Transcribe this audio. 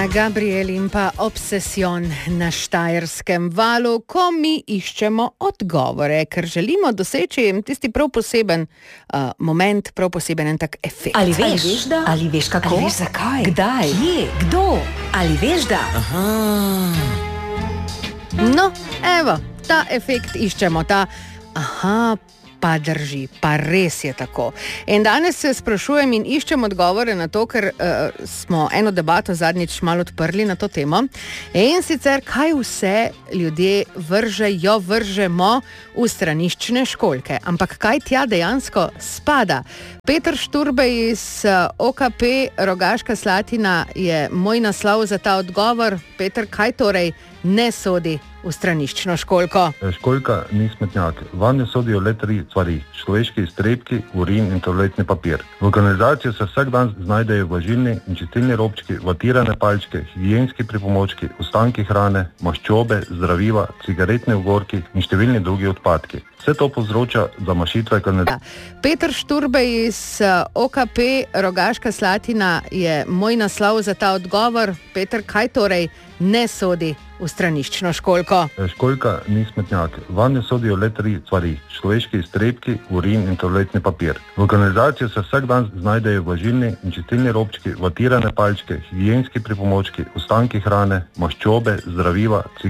Ana Gabriel in pa Obsession na Štajerskem valu, ko mi iščemo odgovore, ker želimo doseči tisti prav poseben moment, prav poseben en tak efekt. Ali veš, da? Ali veš kako? Ali veš zakaj? Kdaj? Kje? Kdo? Ali veš, da? No, evo, ta efekt iščemo, ta pa drži, pa res je tako. In danes se sprašujem in iščem odgovore na to, ker smo eno debato zadnjič malo odprli na to temo. In sicer, kaj vse ljudje vržemo v straniščne školjke. Ampak kaj tja dejansko spada? Peter Šturbej iz OKP Rogaška Slatina je moj naslov za ta odgovor. Peter, kaj torej ne sodi v straniščno školjko? Školjka ni smetnjak. Vanje sodijo le 3 stvari: človeški iztrebki, urin in toaletni papir. V kanalizaciji se vsak dan znajdejo vlažilni in čistilni robčki, vatirane palčke, higienski pripomočki, ostanki hrane, maščobe, zdravila, cigaretni ogorki in številni drugi odpadki. Vse to povzroča zamašitve kanalizacije. Peter Šturbej iz OKP Rogaška Slatina je moj naslov za ta odgovor. Peter, kaj torej ne sodi v straniščno školjko? Školjka ni smetnjak. Vanje sodijo le 3 stvari: človeški iztrebki, urin in toaletni papir. V kanalizaciji se vsak dan znajdejo vlažilni in čistilni robčki, vatirane palčke, higienski pripomočki, ostanki hrane, maščobe, zdravila,